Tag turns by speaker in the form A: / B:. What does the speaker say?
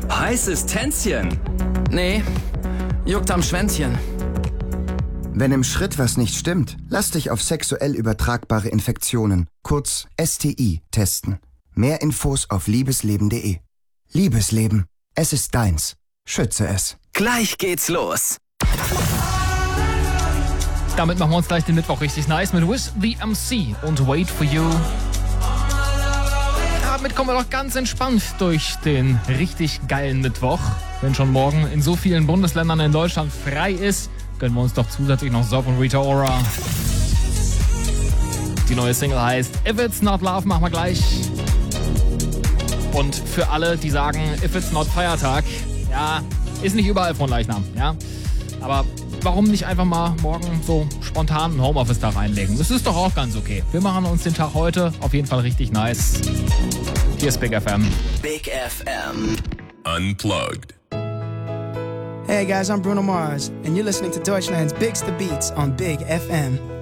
A: Heißes Tänzchen? Nee, juckt am Schwänzchen.
B: Wenn im Schritt was nicht stimmt, lass dich auf sexuell übertragbare Infektionen, kurz STI, testen. Mehr Infos auf liebesleben.de. Liebesleben. Es ist deins. Schütze es.
A: Gleich geht's los.
C: Damit machen wir uns gleich den Mittwoch richtig nice mit With the MC und Wait for You. Damit kommen wir doch ganz entspannt durch den richtig geilen Mittwoch. Wenn schon morgen in so vielen Bundesländern in Deutschland frei ist, gönnen wir uns doch zusätzlich noch Zob und Rita Ora. Die neue Single heißt If It's Not Love, machen wir gleich. Und für alle, die sagen, If It's Not Feiertag, ja, ist nicht überall von Leichnam, ja. Aber warum nicht einfach mal morgen so spontan einen Homeoffice-Tag einlegen? Das ist doch auch ganz okay. Wir machen uns den Tag heute auf jeden Fall richtig nice. Hier ist Big FM.
A: Big FM.
D: Unplugged.
E: Hey guys, I'm Bruno Mars, and you're listening to Deutschland's Biggest Beats on Big FM.